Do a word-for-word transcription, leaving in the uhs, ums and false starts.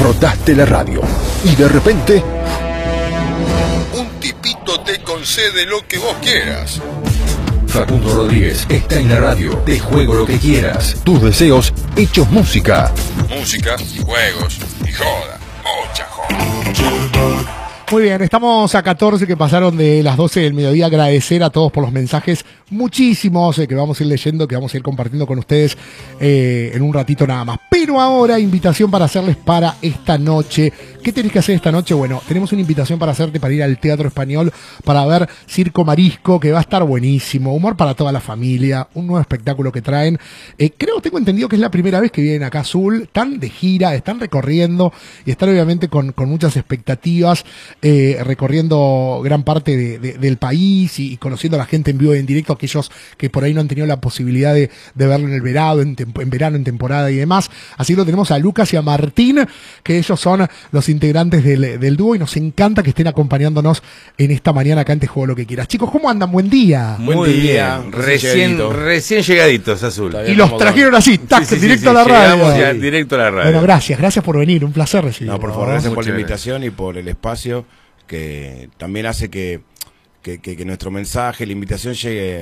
cortaste la radio y de repente un tipito te concede lo que vos quieras. Facundo Rodríguez está en la radio. Te juego lo que quieras. Tus deseos hechos música. Música y juegos y joda. Mucha joda. Muy bien, estamos a catorce que pasaron de las doce del mediodía. Agradecer a todos por los mensajes, muchísimos, eh, que vamos a ir leyendo, que vamos a ir compartiendo con ustedes eh, en un ratito nada más. Pero ahora, invitación para hacerles para esta noche. ¿Qué tenés que hacer esta noche? Bueno, tenemos una invitación para hacerte para ir al Teatro Español para ver Circo Marisco, que va a estar buenísimo. Humor para toda la familia, un nuevo espectáculo que traen. Eh, creo, tengo entendido que es la primera vez que vienen acá a Azul. Están de gira, están recorriendo y están obviamente con, con muchas expectativas. Eh, recorriendo gran parte de, de, del país y, y conociendo a la gente en vivo y en directo, aquellos que por ahí no han tenido la posibilidad de, de verlo en el verano, en, en verano, en temporada y demás. Así que lo tenemos a Lucas y a Martín, que ellos son los integrantes del, del dúo y nos encanta que estén acompañándonos en esta mañana acá en Te Juego Lo Que Quieras. Chicos, ¿cómo andan? Buen día. Muy bien, recién, recién llegaditos, Azul. Y los trajeron así, tac, sí, sí, directo sí, a la sí, radio. ya, directo a la radio. Bueno, gracias, gracias por venir, un placer recibirlo. No, por favor, gracias por la Muchas invitación y por el espacio, que también hace que, que, que, que nuestro mensaje, la invitación llegue